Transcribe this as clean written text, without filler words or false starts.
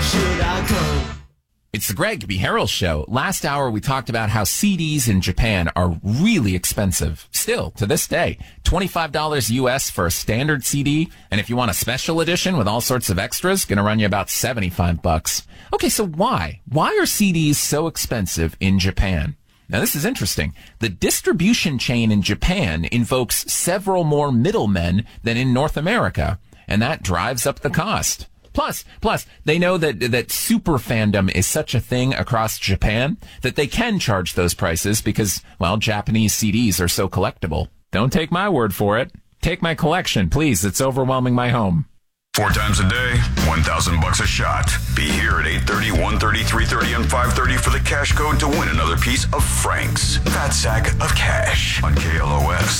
should I come? It's the Greg B. Harrell Show. Last hour, we talked about how CDs in Japan are really expensive. Still, to this day, $25 US for a standard CD. And if you want a special edition with all sorts of extras, gonna run you about $75. Okay, so why? Why are CDs so expensive in Japan? Now, this is interesting. The distribution chain in Japan invokes several more middlemen than in North America, and that drives up the cost. Plus, they know that super fandom is such a thing across Japan that they can charge those prices because, well, Japanese CDs are so collectible. Don't take my word for it. Take my collection, please. It's overwhelming my home. 4 times a day, $1,000 a shot. Be here at 8:30, 1:30, 3:30, and 5:30 for the cash code to win another piece of Frank's Fat Sack of Cash on KLOS.